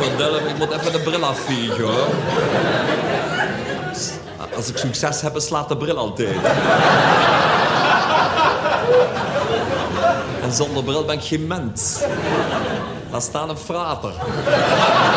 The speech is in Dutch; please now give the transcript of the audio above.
Godverdomme, ik moet even de bril afvegen, hoor. Als ik succes heb, slaat de bril altijd. En zonder bril ben ik geen mens. Laat staan een frater.